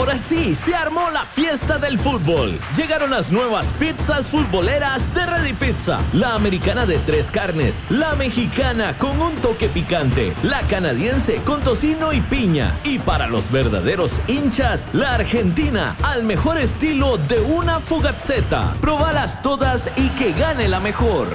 Ahora sí, se armó la fiesta del fútbol. Llegaron las nuevas pizzas futboleras de Ready Pizza. La americana de 3 carnes, la mexicana con un toque picante, la canadiense con tocino y piña. Y para los verdaderos hinchas, la argentina al mejor estilo de una Fugazzetta. Probalas todas y que gane la mejor.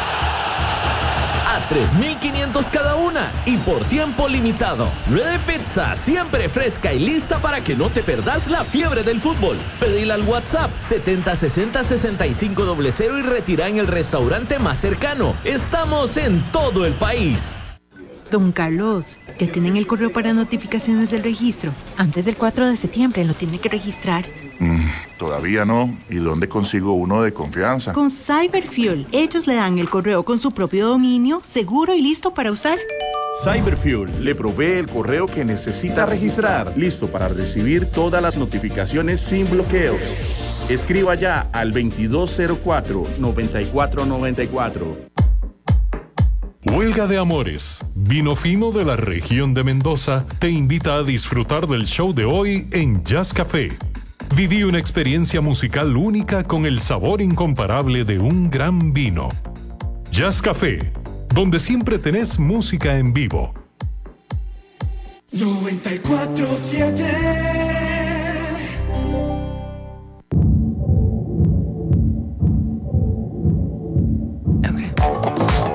A 3,500 cada una y por tiempo limitado. Ready Pizza, siempre fresca y lista para que no te perdas la fiebre del fútbol. Pedila al WhatsApp 7060-6500 y retira en el restaurante más cercano. Estamos en todo el país. Don Carlos, ¿ya tienen el correo para notificaciones del registro? Antes del 4 de septiembre lo tiene que registrar. Todavía no. ¿Y dónde consigo uno de confianza? Con Cyberfuel. Ellos le dan el correo con su propio dominio, seguro y listo para usar. Cyberfuel le provee el correo que necesita registrar, listo para recibir todas las notificaciones sin bloqueos. Escriba ya al 2204-9494. Huelga de Amores. Vino Fino de la región de Mendoza te invita a disfrutar del show de hoy en Jazz Café. Viví una experiencia musical única con el sabor incomparable de un gran vino. Jazz Café, donde siempre tenés música en vivo. 94.7